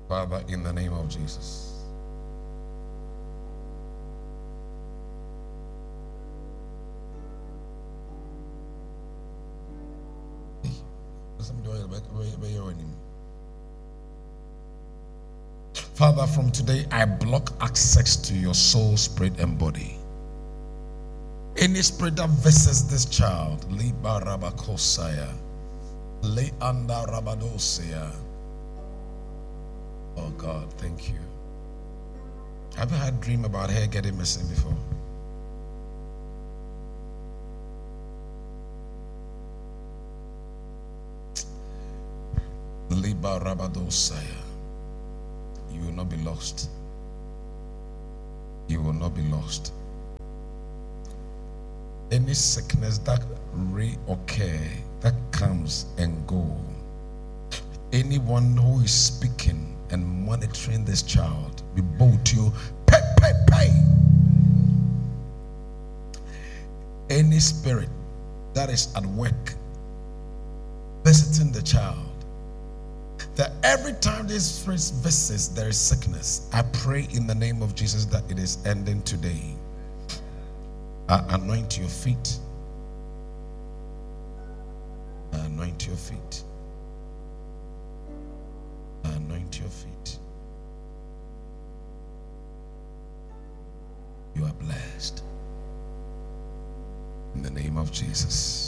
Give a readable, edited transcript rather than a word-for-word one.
Father, in the name of Jesus. Father, from today I block access to your soul, spirit, and body. Any spirit that visits this child, Liba Rabakosaya, Le Anda Rabadosia. Oh God, thank you. Have you had a dream about her getting missing before? Liba Rabadosaya. You will not be lost. You will not be lost. Any sickness that reoccur, that comes and go, anyone who is speaking and monitoring this child, be bold to you, pay. Any spirit that is at work visiting the child, that every time this spirit visits there is sickness, I pray in the name of Jesus that it is ending today. I anoint your feet. I anoint your feet. I anoint your feet. You are blessed. In the name of Jesus.